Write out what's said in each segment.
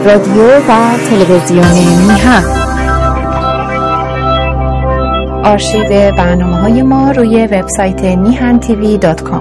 رادیو و تلویزیون میهن. آرشیو برنامه‌های ما روی وبسایت mihantv.com.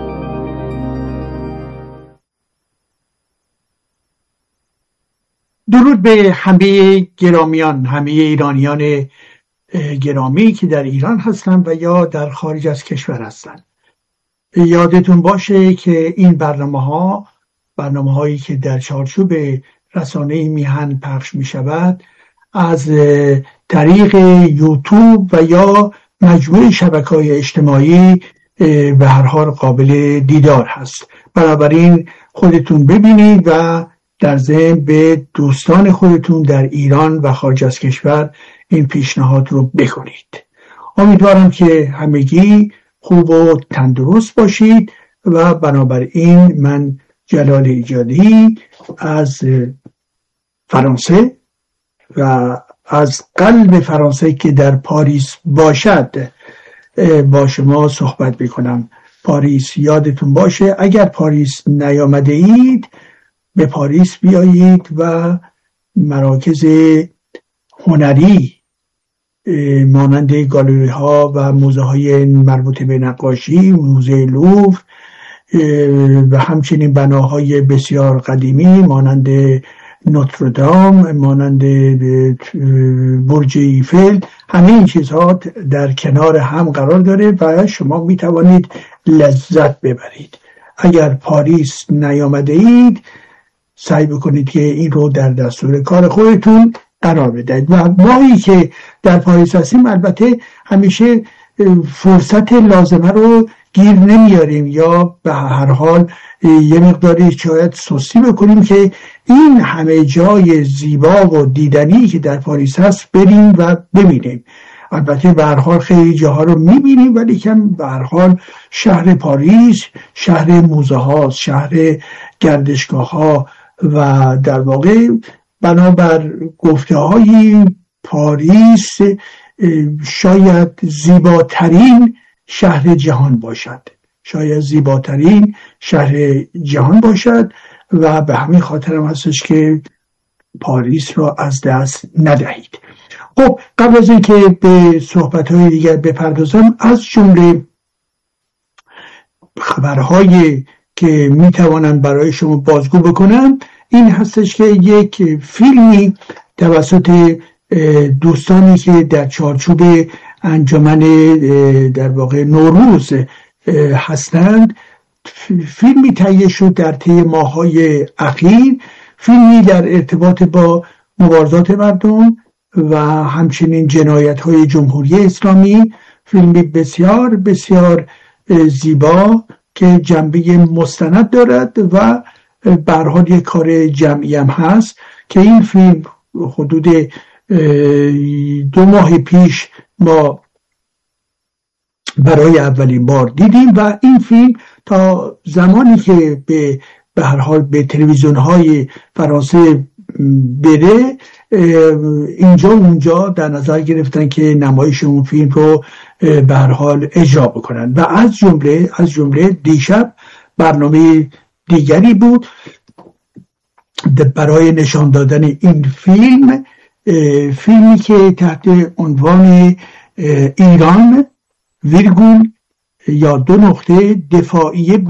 درود به همه گرامیان، همه ایرانیان گرامی که در ایران هستند و یا در خارج از کشور هستند. یادتون باشه که این برنامه‌هایی که در چارچوب رسانه میهن پخش می شود از طریق یوتیوب و یا مجموعه شبکه‌های اجتماعی به هر حال قابل دیدار هست. بنابراین خودتون ببینید و در ضمن به دوستان خودتون در ایران و خارج از کشور این پیشنهاد رو بکنید. امیدوارم که همگی خوب و تندرست باشید و بنابراین من جلال ایجادی از فرانسه و از قلب فرانسه که در پاریس باشد با شما صحبت بکنم. پاریس یادتون باشه، اگر پاریس نیامده اید به پاریس بیایید و مراکز هنری مانند گالری ها و موزه های مربوط به نقاشی، موزه لوور و همچنین بناهای بسیار قدیمی مانند نوتردام، مانند برج ایفل، همه این چیزها در کنار هم قرار داره و شما می توانید لذت ببرید. اگر پاریس نیامده اید سعی بکنید که این رو در دستور کار خودتون قرار بدهید. و مایی که در پاریس هستیم البته همیشه فرصت لازمه رو گیر نمیاریم یا به هر حال یه مقداری شاید سستی بکنیم که این همه جای زیبا و دیدنی که در پاریس هست بریم و ببینیم. البته به هر حال خیلی جاها رو میبینیم ولی کم به هر حال شهر پاریس شهر موزه ها، شهر گردشگاه ها و در واقع بنابر گفته های پاریس شاید زیباترین شهر جهان باشد، شاید زیباترین شهر جهان باشد و به همین خاطر هم هستش که پاریس را از دست ندهید. خب قبل از اینکه به صحبت‌های دیگر بپردازم، از جمله خبرهایی که میتوانم برای شما بازگو بکنم این هستش که یک فیلمی توسط دوستانی که در چارچوب انجمن در واقع نوروز هستند فیلمی تهیه شد در طی ماه‌های اخیر، فیلمی در ارتباط با مبارزات مردم و همچنین جنایت‌های جمهوری اسلامی، فیلمی بسیار بسیار زیبا که جنبه مستند دارد و به هر حال یک کار جمعی هم هست که این فیلم حدود 2 ماه پیش ما برای اولین بار دیدیم و این فیلم تا زمانی که به هر حال به تلویزیون‌های فرانسه بره اینجا اونجا در نظر گرفتن که نمایش اون فیلم رو به هر حال اجرا بکنن و از جمله دیشب برنامه دیگری بود برای نشان دادن این فیلم، فیلمی که تحت عنوان ایران ویرگول یا 2 دفاعیه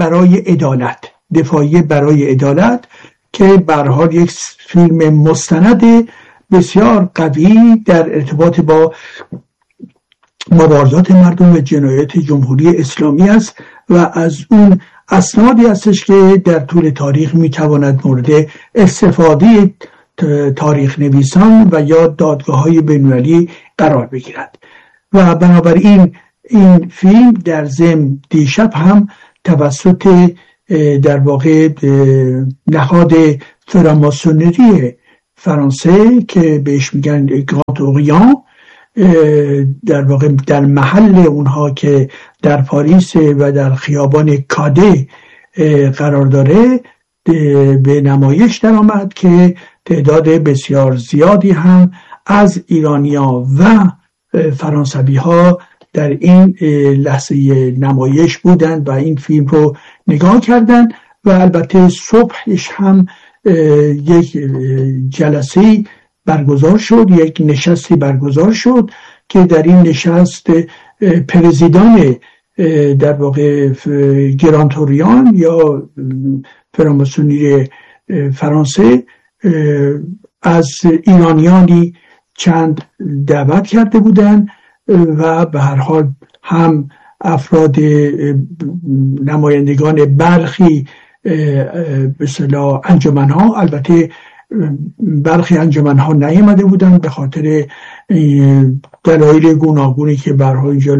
برای عدالت که به هر حال یک فیلم مستند بسیار قوی در ارتباط با مبارزات مردم و جنایات جمهوری اسلامی است و از اون اسنادی هستش که در طول تاریخ میتواند مورد استفاده تاریخ نویسان و یا دادگاه‌های بین‌المللی قرار بگیرد و بنابراین این فیلم در ضمن دیشب هم توسط در واقع نهاد فراماسونری فرانسه که بهش میگن گراند اوریان در واقع در محل اونها که در پاریس و در خیابان کاده قرار داره به نمایش در آمد که تعداد بسیار زیادی هم از ایرانی‌ها و فرانسوی‌ها در این لحظه نمایش بودند و این فیلم رو نگاه کردند و البته صبحش هم یک جلسه برگزار شد، یک نشستی برگزار شد که در این نشست پرزیدان در واقع گرانتوریان یا فراماسونری فرانسه از ایرانیانی چند دعوت کرده بودند و به هر حال هم افراد نمایندگان برخی به اصطلاح انجمن‌ها، البته برخی انجمن‌ها نیامده بودند به خاطر دلایل گوناگونی که به هر حال اینجا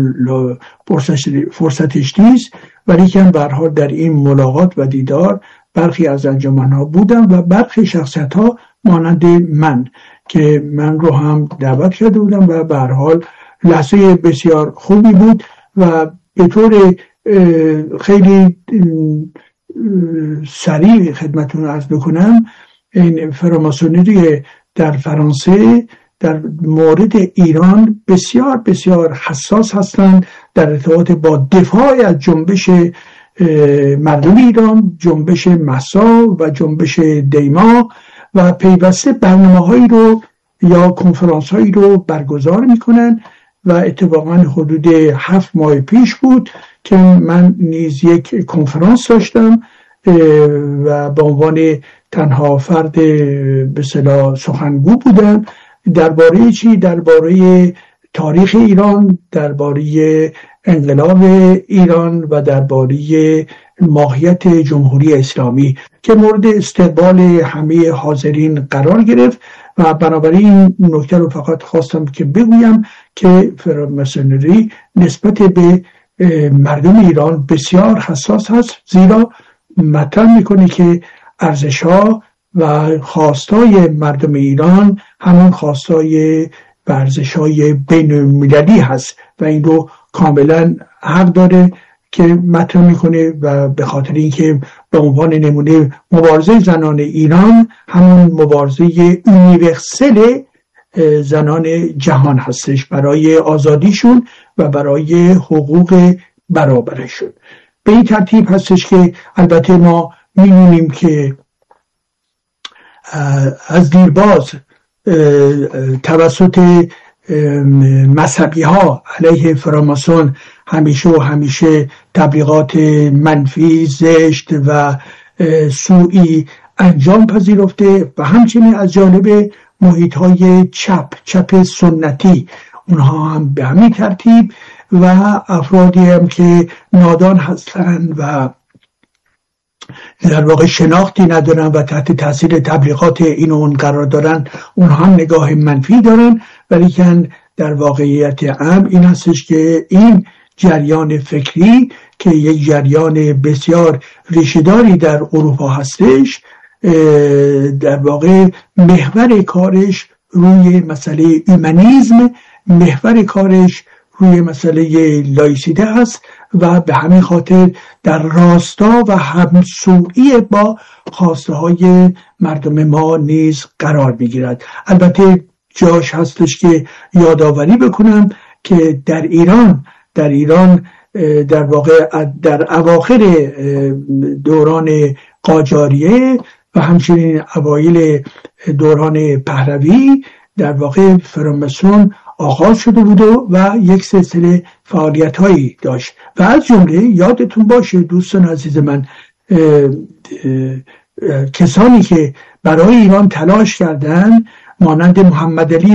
فرصتش نیست، ولی که به هر حال در این ملاقات و دیدار برخی از انجمن‌ها بودند و برخی شخصیت‌ها مانند من که من رو هم دعوت کرده بودم و به هر حال لحظه بسیار خوبی بود و به طور خیلی سریع خدمتتون عرض بکنم این فراماسونری در فرانسه در مورد ایران بسیار بسیار حساس هستند در ارتباط با دفاع از جنبش مردم ایران، جنبش مهسا و جنبش دیما و پیوسته برنامه‌هایی رو یا کنفرانس‌هایی رو برگزار می‌کنند و اتفاقاً حدود 7 ماه پیش بود که من نیز یک کنفرانس داشتم و به عنوان تنها فرد به اصطلاح سخنگو بودم. درباره چی؟ درباره تاریخ ایران، درباره انقلاب ایران و درباره ماهیت جمهوری اسلامی که مورد استقبال همه حاضرین قرار گرفت و بنابراین نکته رو فقط خواستم که بگویم که فراماسونری نسبت به مردم ایران بسیار حساس هست، زیرا مطرح میکنه که ارزش‌ها و خواستای مردم ایران همون خواستای و ارزش‌های بین‌المللی هست و این رو کاملا حق داره که مطرح میکنه و به خاطر اینکه به عنوان نمونه مبارزه زنان ایران همون مبارزه یونیورسل زنان جهان هستش برای آزادیشون و برای حقوق برابرشون. به این ترتیب هستش که البته ما می‌بینیم که از دیرباز توسط مذهبی ها علیه فراماسون همیشه تبلیغات منفی، زشت و سوئی انجام پذیرفته و همچنین از جانب محیط های چپ سنتی اونها هم به همین ترتیب و افرادی هم که نادان هستند و در واقع شناختی ندارن و تحت تاثیر تبلیغات این و اون قرار دارن، اونها هم نگاه منفی دارن، ولی که در واقعیت امر این هستش که این جریان فکری که یک جریان بسیار ریشه‌داری در اروپا هستش در واقع محور کارش روی مسئله اومانیسم، محور کارش روی مسئله لایسیته هست و به همین خاطر در راستا و همسویی با خواسته های مردم ما نیز قرار میگیرد. البته جاش هستش که یادآوری بکنم که در ایران در واقع در اواخر دوران قاجاریه و همچنین اوایل دوران پهلوی در واقع فراماسون آغاز شده بود و یک سلسله فعالیت هایی داشت و از جمله یادتون باشه دوستان عزیز من کسانی که برای ایران تلاش کردند مانند محمد علی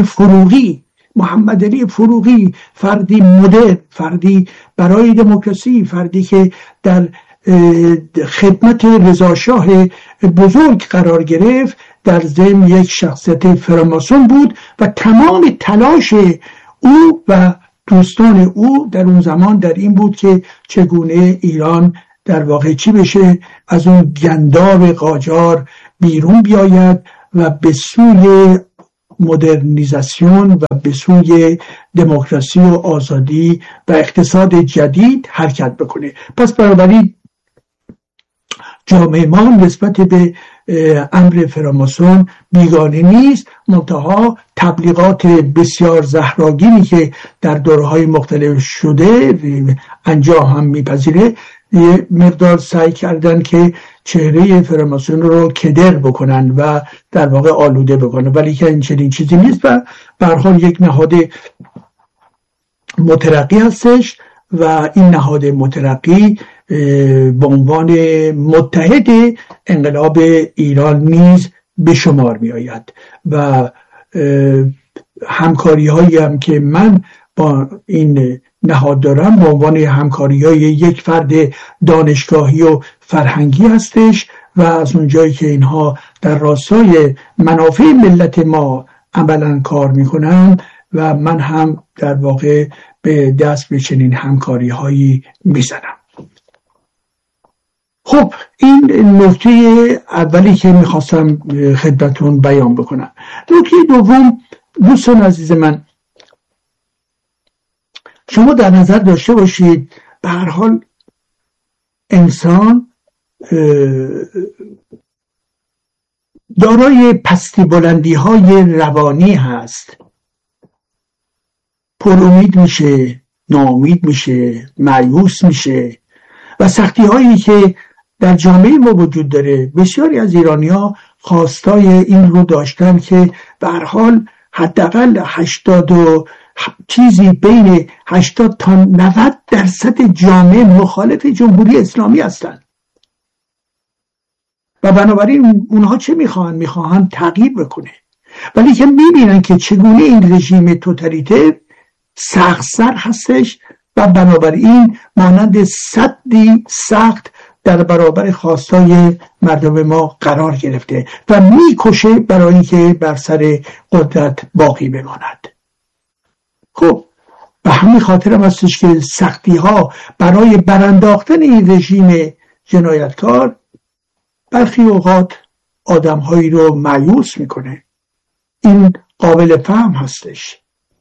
فروغی فردی مدرن، فردی برای دموکراسی، فردی که در خدمت رضاشاه بزرگ قرار گرفت، در ضمن یک شخصیت فراماسون بود و تمام تلاش او و دوستان او در اون زمان در این بود که چگونه ایران در واقع چی بشه، از اون گنداب قاجار بیرون بیاید و به سوی مدرنیزاسیون و به سوی دموکراسی و آزادی و اقتصاد جدید حرکت بکنه. پس بنابراین جامعه ما نسبت به امر فراماسون بیگانه نیست، منتها تبلیغات بسیار زهراگینی که در دوره‌های مختلف شده انجام هم میپذیره، یه مقدار سعی کردن که چهره فراماسون رو کدر بکنن و در واقع آلوده بکنن، ولی که این چنین چیزی نیست و به هر حال یک نهاد مترقی هستش و این نهاد مترقی به عنوان متحد انقلاب ایران نیز به شمار می آید و همکاری هایی هم که من با این نهاد دارم به عنوان همکاری های یک فرد دانشگاهی و فرهنگی هستش و از اونجایی که اینها در راستای منافع ملت ما عملا کار می کنن و من هم در واقع به دست به چنین همکاری هایی می زنم. خب این نکته اولی که میخواستم خدمتون بیان بکنم. نکته دوم، دوستان عزیز من، شما در نظر داشته باشید به هر حال انسان دارای پستی بلندی های روانی هست، پر امید میشه، ناامید میشه، مایوس میشه و سختی هایی که در جامعه ما وجود داره. بسیاری از ایرانی‌ها خواستای این رو داشتن که به هر حال حداقل 80 چیزی بین 80 تا 90% جامعه مخالف جمهوری اسلامی هستن و بنابراین اونها چه میخوان؟ میخوان تغییر بکنه، ولی که میبینن که چگونه این رژیم توتالیتر سخت‌سر هستش و بنابراین مانند سدی سخت در برابر خواستای مردم ما قرار گرفته و میکشه برای اینکه بر سر قدرت باقی بماند. خب به همین خاطر هم هستش که سختی ها برای برانداختن این رژیم جنایتکار برخی اوقات آدم هایی رو مایوس میکنه. این قابل فهم هستش.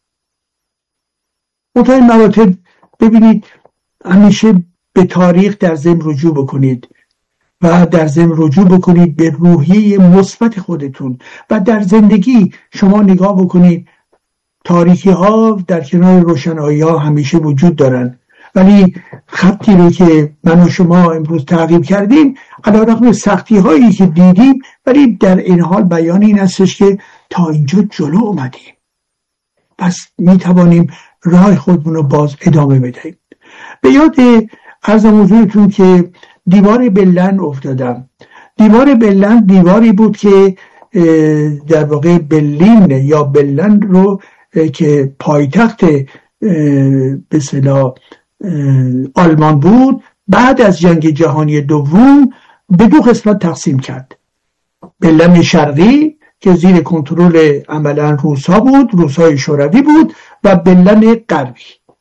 منتها این مراتب ببینید همیشه به تاریخ در ضمن رجوع بکنید و در ضمن رجوع بکنید به روحیه مثبت خودتون و در زندگی شما نگاه بکنید. تاریکی ها در کنار روشنایی ها همیشه وجود دارن، ولی خطی رو که من و شما امروز تعقیب کردیم علیرغم سختی هایی که دیدیم، ولی در این حال بیان این هستش که تا اینجا جلو اومدیم، پس می توانیم راه خودمون رو باز ادامه بدهیم. به یاد عرض حضورتون که دیوار بلند افتادم. دیوار بلند دیواری بود که در واقع برلین یا بلند رو که پایتخت به اصطلاح آلمان بود بعد از جنگ جهانی دوم به دو قسمت تقسیم کرد. برلین شرقی که زیر کنترل عملا روس‌ها بود، روس‌های شوروی بود، و برلین غربی.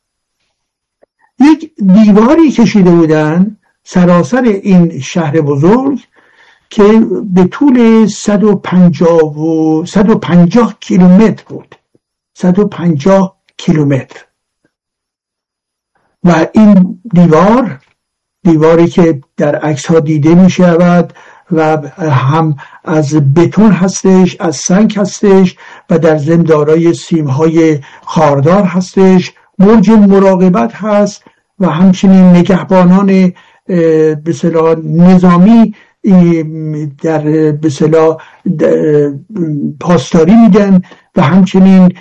یک دیواری کشیده بودن سراسر این شهر بزرگ که به طول 150 کیلومتر بود. 150 کیلومتر. و این دیواری که در عکس ها دیده می شود و هم از بتون هستش، از سنگ هستش و در ضمن دارای سیم‌های خاردار هستش، برج مراقبت هست و همچنین نگهبانان به اصطلاح نظامی در به اصطلاح پاسداری میدن و همچنین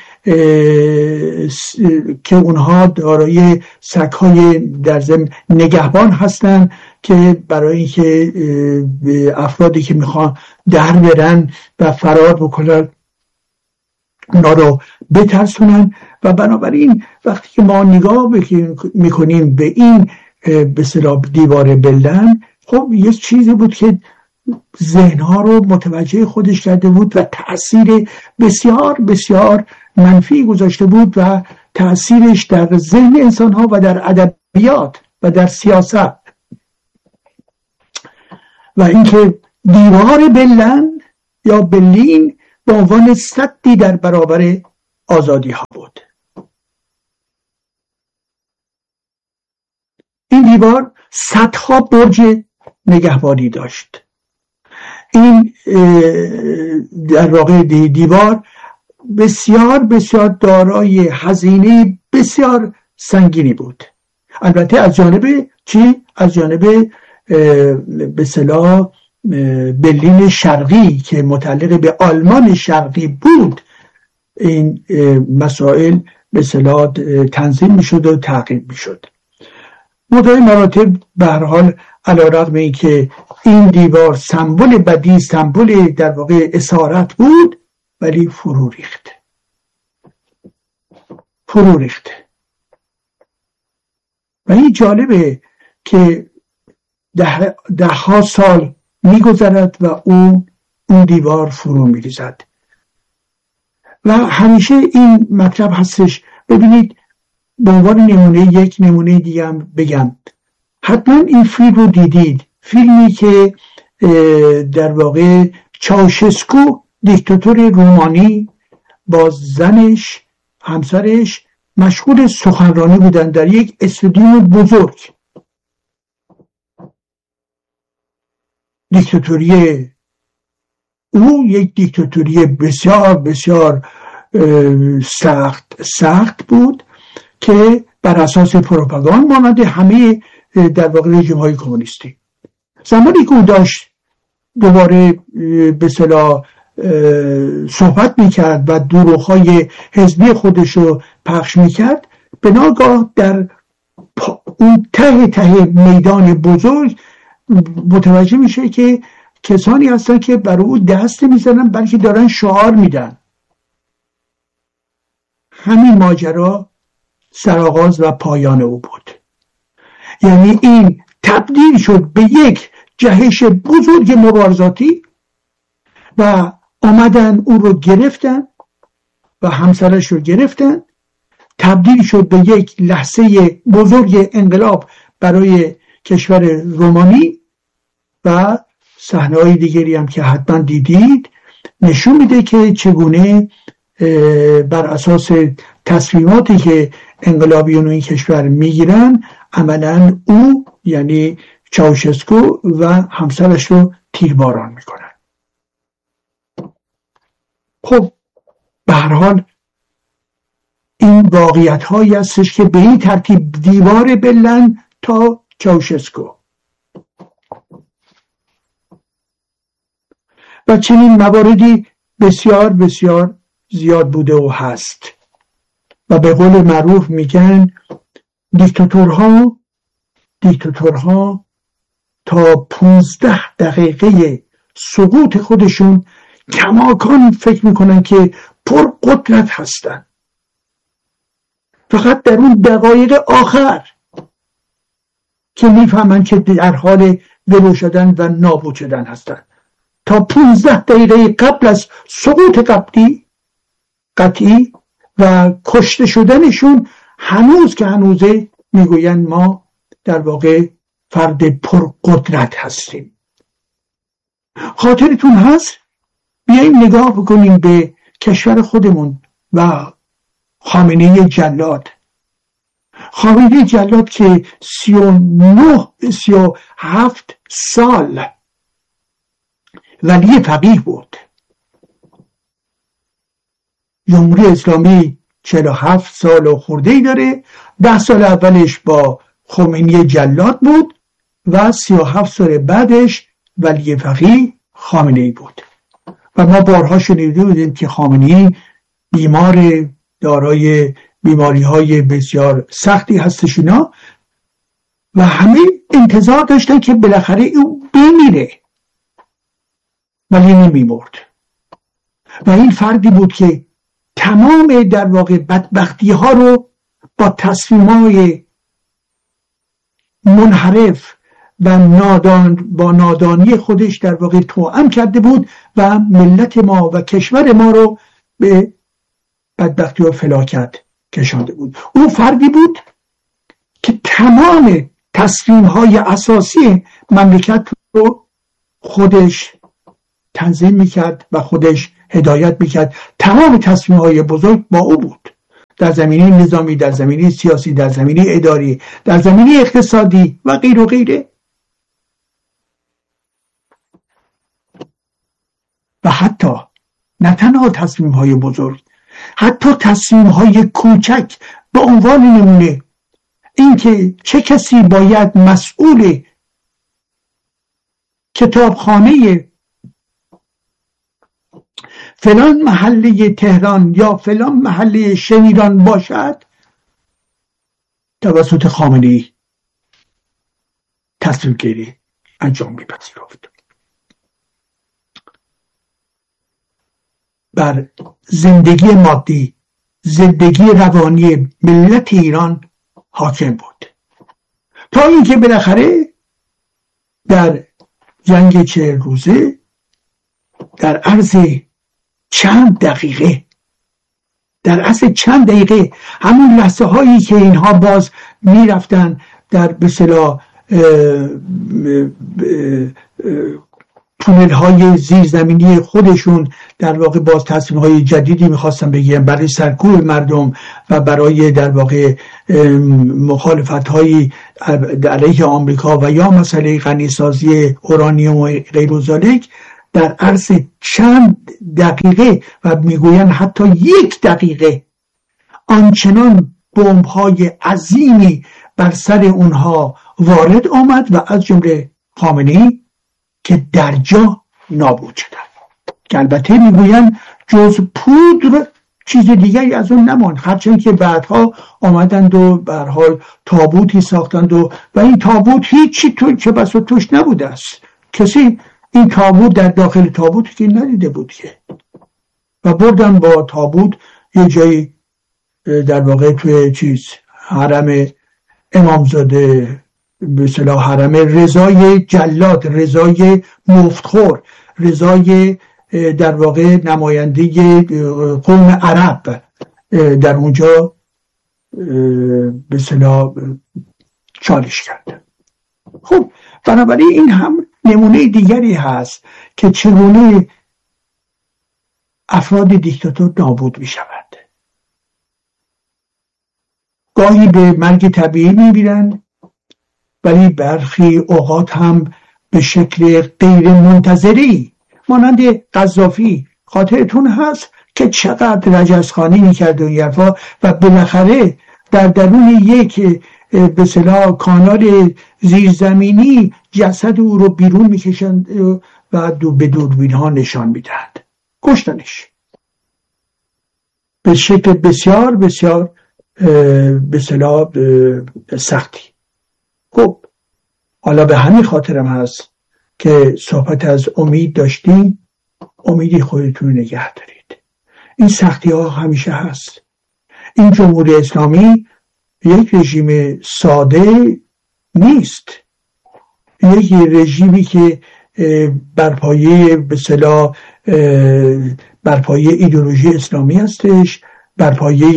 که اونها دارای سگ‌های در ضمن نگهبان هستن که برای اینکه افرادی که میخوان در برن و فرار بکنن اونا رو بترسونن. و بنابراین وقتی که ما نگاه میکنیم به این به اصطلاح دیوار برلین، خب یه چیزی بود که ذهنها رو متوجه خودش کرده بود و تأثیر بسیار بسیار منفی گذاشته بود و تأثیرش در ذهن انسانها و در ادبیات و در سیاست. و اینکه دیوار برلین یا برلین به عنوان سدی در برابر آزادی ها بود. این دیوار صدها برج نگهبانی داشت. این در واقع دیوار بسیار بسیار دارای هزینه بسیار سنگینی بود. البته از جانب چی؟ از جانب به اصطلاح برلین شرقی که متعلق به آلمان شرقی بود این مسائل به اصطلاح تنظیم میشد و تعقیب میشد. مدعی مراتب به هر حال علیرغم اینکه این دیوار سمبل بدی، سمبل در واقع اسارت بود، ولی فرو ریخت. و این جالبه که ده ها سال میگذرد و اون دیوار فرو میریزد. و همیشه این مطلب هستش. ببینید به عنوان یک نمونه دیگه هم بگم، حتما این فیلم رو دیدید، فیلمی که در واقع چاوشسکو دیکتاتور رومانی با زنش، همسرش مشغول سخنرانی بودن در یک استادیوم بزرگ. دیکتاتوری او یک دیکتاتوری بسیار بسیار سخت بود که بر اساس پروپاگاند مانند همه در واقع رژیم‌های کمونیستی. زمانی که او داشت دوباره به اصطلاح صحبت میکرد و دروغ‌های حزبی خودش رو پخش میکرد، به ناگاه در اون ته میدان بزرگ متوجه میشه که کسانی هستن که برای او دست میزنن بلکه دارن شعار میدن. همین ماجرا سرآغاز و پایان او بود. یعنی این تبدیل شد به یک جهش بزرگ مبارزاتی و آمدن او رو گرفتن و همسرش رو گرفتن، تبدیل شد به یک لحظه بزرگ انقلاب برای کشور رومانی. و صحنه‌های دیگری هم که حتما دیدید نشون میده که چگونه بر اساس تصمیماتی که انقلابیون این کشور میگیرن عملا او یعنی چاوشسکو و همسرش رو تیرباران میکنن. خب به هر حال این واقعیت هایی هستش که به این ترتیب دیوار برلین تا چاوشسکو و چنین مواردی بسیار بسیار زیاد بوده و هست. و به قول معروف میگن دیکتاتورها تا 15 دقیقه سقوط خودشون کماکان فکر میکنن که پر قدرت هستن. فقط در اون دقایق آخر که میفهمن که در حال ولو شدن و نابود شدن هستن. تا 15 دقیقه قبل از سقوط قطعی و کشته شدنشون هنوز که هنوزه میگوین ما در واقع فرد پرقدرت هستیم. خاطرتون هست؟ بیاییم نگاه بکنیم به کشور خودمون و خامنه‌ای جلاد که 37 سال ولی فقیه بود. جمهوری اسلامی 47 سال و خورده‌ای داره. 10 سال اولش با خمینی جلاد بود و 37 سال بعدش ولی فقیه خامنه‌ای بود. و ما بارها شنیده بودیم که خامنه‌ای بیمار دارای بیماری‌های بسیار سختی هستش اینا و همه انتظار داشتن که بالاخره او بمیره، ولی نمی‌مرد. و این فردی بود که تمام در واقع بدبختی ها رو با تصمیم‌های منحرف و با نادانی خودش در واقع توأم کرده بود و ملت ما و کشور ما رو به بدبختی و فلاکت کشانده بود. او فردی بود که تمام تصمیم‌های اساسی مملکت رو خودش تنظیم میکرد و خودش هدایت میکرد. تمام تصمیم‌های بزرگ با او بود، در زمینه نظامی، در زمینه سیاسی، در زمینه اداری، در زمینه اقتصادی و غیر و غیره. و حتی نه تنها تصمیم‌های بزرگ، حتی تصمیم‌های کوچک، به عنوان نمونه اینکه چه کسی باید مسئول کتابخانه فلان محله تهران یا فلان محله شمیران باشد توسط خامنه‌ای تصمیم گیری انجام می‌پذیرفت. بر زندگی مادی، زندگی روانی ملت ایران حاکم بود، تا اینکه بالاخره در جنگ 40 روزه در عرض چند دقیقه همون لحظه هایی که اینها باز میرفتن در به اصطلاح تونل های زیرزمینی خودشون، در واقع باز تصمیم های جدیدی میخواستن بگیرن برای سرکوب مردم و برای در واقع مخالفت های علیه آمریکا و یا مسئله غنیسازی اورانیوم و غیر ذالک در عرض چند دقیقه و میگوین حتی 1 دقیقه آنچنان بمب های عظیمی بر سر اونها وارد آمد و از جمله خامنه‌ای که در جا نابود شدند، که البته میگوین جز پودر چیز دیگری از اون نماند، هرچند که بعدها آمدند و به هر حال تابوتی ساختند و این تابوت هیچی چه بسا توش نبوده است، کسی این تابوت در داخل تابوت که ندیده بود که، و بردن با تابوت یه جایی در واقع توی حرم امامزاده، به اصطلاح حرم رضای جلاد، رضای مفتخور، رضای در واقع نماینده قوم عرب در اونجا به اصطلاح چالش کرد. خب بنابراین این هم نمونه دیگری هست که چگونه افراد دیکتاتور نابود می شوند. گاهی به مرگ طبیعی می بیرند، ولی برخی اوقات هم به شکل غیر منتظری، مانند قذافی، خاطرتون هست که چقدر رجزخانی میکرد و بالاخره در درون یک به اصطلاح کانال زیرزمینی جسد او رو بیرون میکشند و به دوربین ها نشان میدهند. کشتنش به شکل بسیار بسیار به اصطلاح سختی. خب حالا به همین خاطرم هست که صحبت از امید داشتیم، امیدی خودتون نگه دارید. این سختی ها همیشه هست. این جمهوری اسلامی یک رژیم ساده نیست، یک رژیمی که بر پایه به اصطلاح بر پایه ایدئولوژی اسلامی هستش، بر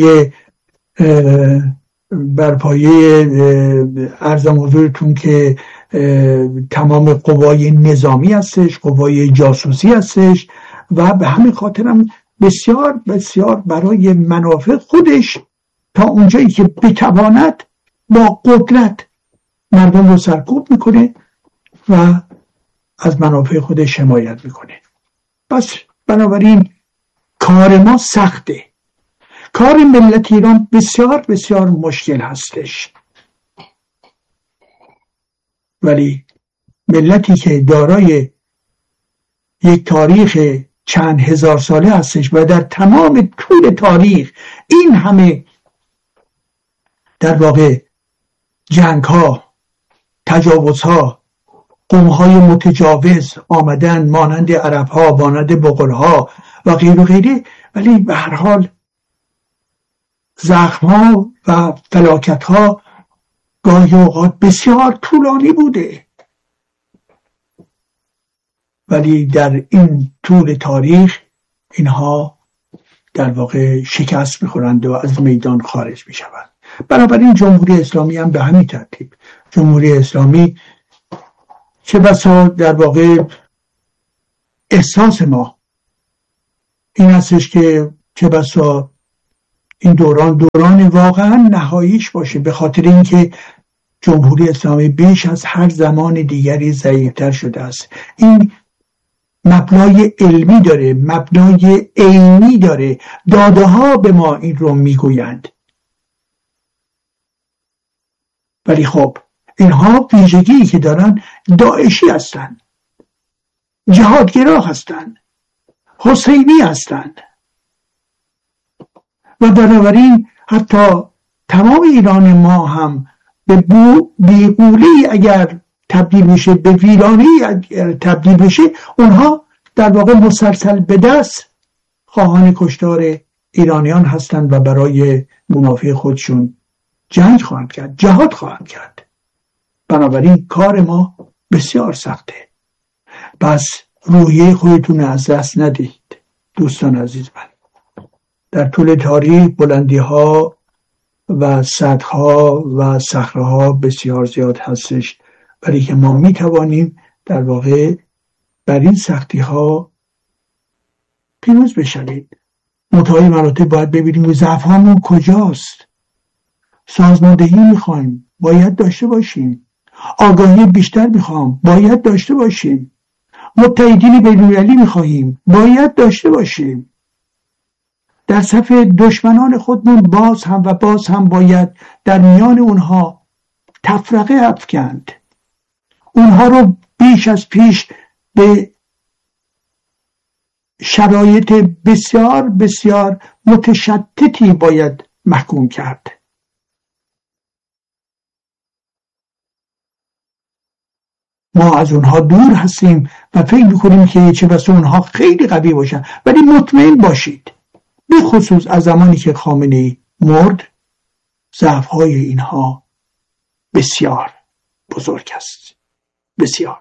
پایه عرضم حضورتون که تمام قوای نظامی هستش، قوای جاسوسی هستش و به همین خاطرم بسیار بسیار برای منافع خودش تا اونجایی که بتواند با قدرت مردم رو سرکوب میکنه و از منافع خودش حمایت میکنه. پس بنابراین کار ما سخته، کار ملت ایران بسیار بسیار مشکل هستش، ولی ملتی که دارای یک تاریخ چند هزار ساله هستش و در تمام طول تاریخ این همه در واقع جنگ ها، تجاوز ها، قوم های متجاوز آمدن مانند عرب ها، مانند بغل ها و غیر و غیره، ولی به هر حال زخم ها و فلاکت ها گاهی اوقات بسیار طولانی بوده، ولی در این طول تاریخ اینها در واقع شکست میخورند و از میدان خارج میشوند. بنابراین جمهوری اسلامی هم به همین ترتیب، جمهوری اسلامی چه بسا در واقع احساس ما این هستش که چه بسا این دوران واقعا نهاییش باشه، به خاطر اینکه جمهوری اسلامی بیش از هر زمان دیگری ضعیفتر شده است. این مبنای علمی داره، مبنای عینی داره، داده ها به ما این رو میگویند، ولی خب اینها ویژگی که دارن داعشی هستن. جهادگرا هستند، حسینی هستند و بنابراین حتی تمام ایران ما هم به بیغولی اگر تبدیل بشه، به ویرانی اگر تبدیل بشه، اونها در واقع مسلسل به دست خواهان کشتار ایرانیان هستند و برای منافع خودشون جنگ خواهند کرد، جهاد خواهند کرد. بنابراین کار ما بسیار سخته. پس روحیه خودتون از دست ندهید دوستان عزیز من. در طول تاریخ بلندی ها و سدها و صخره ها بسیار زیاد هستش، ولی که ما می توانیم در واقع بر این سختی ها پیروز بشویم. منتهای مراتب باید ببینیم ضعف هامون کجاست. سازماندهی میخوایم، باید داشته باشیم. آگاهی بیشتر میخوام، باید داشته باشیم. متحدین بین‌المللی میخواهیم، باید داشته باشیم. در صف دشمنان خودمون باز هم باید در میان اونها تفرقه افکند. اونها رو بیش از پیش به شرایط بسیار بسیار متشتتی باید محکوم کرد. ما از اونها دور هستیم و فکر میکنیم که چه بسا اونها خیلی قوی باشن، ولی مطمئن باشید به خصوص از زمانی که خامنه‌ای مرد ضعف‌های اینها بسیار بزرگ است، بسیار.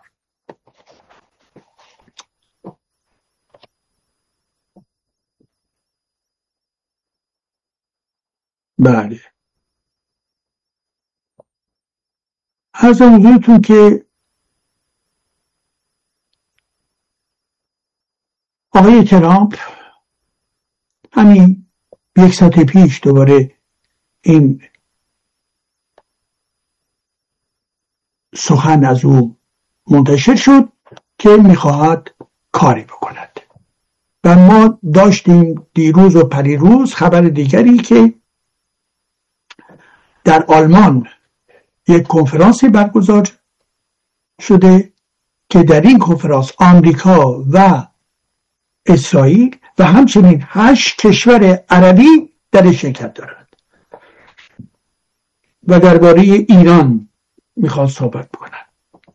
بله، عرض حضورتون که آقای ترامپ همین یک ساعت پیش دوباره این سخن از او منتشر شد که میخواهد کاری بکند و ما داشتیم دیروز و پریروز خبر دیگری که در آلمان یک کنفرانسی برگزار شده که در این کنفرانس آمریکا و اسرائیل و همچنین 8 کشور عربی در شرکت دارند و درباره ایران میخواد صحبت بکنند.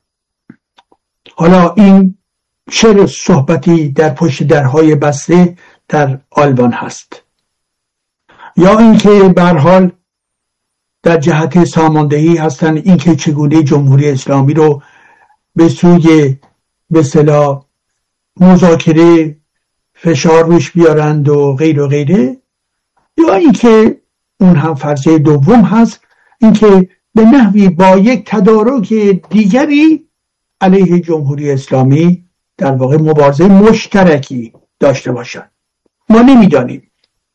حالا این چه صحبتی در پشت درهای بسته در آلمان هست، یا اینکه به هر حال در جهت ساماندهی هستن، اینکه چگونه جمهوری اسلامی رو به سوی به اصطلاح مذاکره فشار روش بیارند و غیر و غیره، یا اینکه اون هم فرضیه دوم هست، اینکه به نحوی با یک تدارک دیگری علیه جمهوری اسلامی در واقع مبارزه مشترکی داشته باشند. ما نمیدانیم،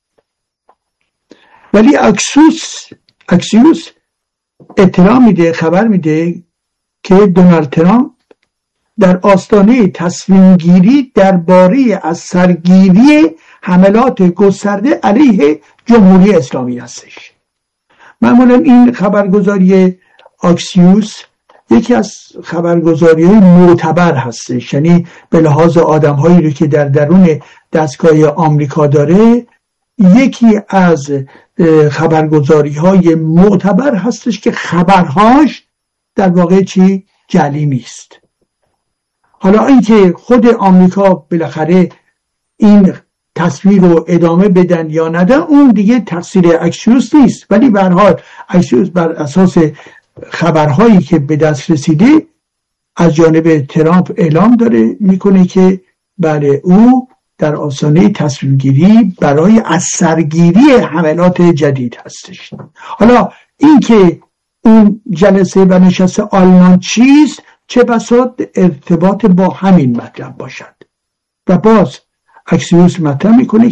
ولی اکسیوس اطلاع میده، خبر میده که دونالد ترامپ در آستانه تصمیم گیری درباره از سرگیری حملات گسترده علیه جمهوری اسلامی هستش. معمولا این خبرگزاری اکسیوس یکی از خبرگزاری‌های معتبر هستش، یعنی به لحاظ آدم‌هایی رو که در درون دستگاه آمریکا داره یکی از خبرگزاری‌های معتبر هستش که خبرهاش در واقع جعلی نیست. حالا اینکه خود آمریکا بالاخره این تصویر رو ادامه بدن یا ندن اون دیگه تقصیر اکسیوس نیست، ولی به هر حال اکسیوس بر اساس خبرهایی که به دست رسیده از جانب ترامپ اعلام داره میکنه که بله او در آستانه تصمیم گیری برای از سرگیری حملات جدید هستش. حالا اینکه اون جلسه و نشست آلمان چیست، چه بسا ارتباط با همین مطلب باشد. و باز اکسیوس مطلب میکنه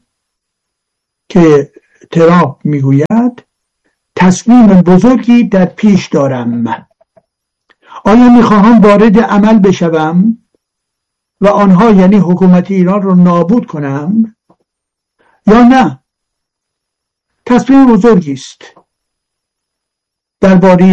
که ترامپ میگوید تصمیم بزرگی در پیش دارم. آیا میخواهم وارد عمل بشوم و آنها یعنی حکومت ایران رو نابود کنم یا نه؟ تصمیم بزرگی است درباره